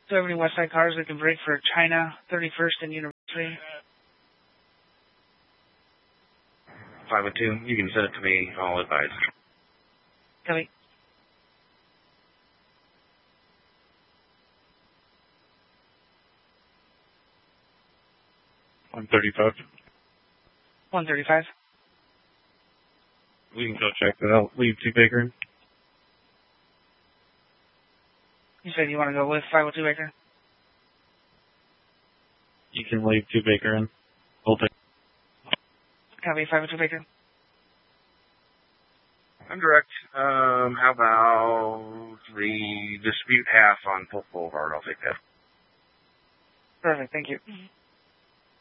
Do you have any Westside cars that can break for China, 31st and University? 502, you can send it to me. I'll advise. Copy. $135. 135. We can go check that out. Leave 2 Baker in. You said you want to go with 502 Baker? You can leave 2 Baker in. We'll take. Copy, 502 Baker. I'm direct. How about the dispute half on Polk Boulevard? I'll take that. Perfect, thank you.